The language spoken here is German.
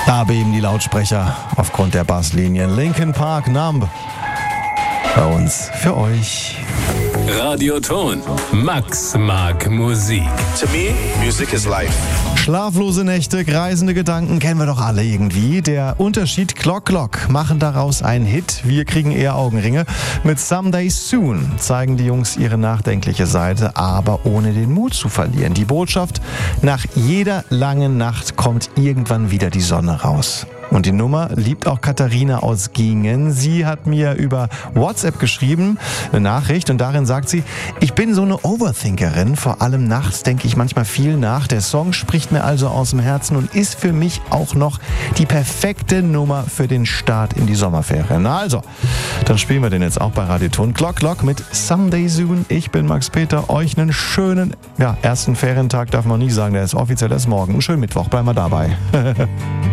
Da beben die Lautsprecher aufgrund der Basslinien. Linkin Park Numb. Bei uns für euch. Radioton. Max mag Musik. To me, music is life. Schlaflose Nächte, kreisende Gedanken kennen wir doch alle irgendwie. Der Unterschied Clock Clock machen daraus einen Hit. Wir kriegen eher Augenringe. Mit Someday Soon zeigen die Jungs ihre nachdenkliche Seite, aber ohne den Mut zu verlieren. Die Botschaft: Nach jeder langen Nacht kommt irgendwann wieder die Sonne raus. Und die Nummer liebt auch Katharina aus Gingen. Sie hat mir über WhatsApp geschrieben, eine Nachricht, und darin sagt sie: Ich bin so eine Overthinkerin, vor allem nachts denke ich manchmal viel nach. Der Song spricht mir also aus dem Herzen und ist für mich auch noch die perfekte Nummer für den Start in die Sommerferien. Na also, dann spielen wir den jetzt auch bei Radioton. Clock Clock mit Someday Soon. Ich bin Max Peter, euch einen schönen, ersten Ferientag darf man nie sagen, der ist offiziell erst morgen. Einen schönen Mittwoch, bleiben wir dabei.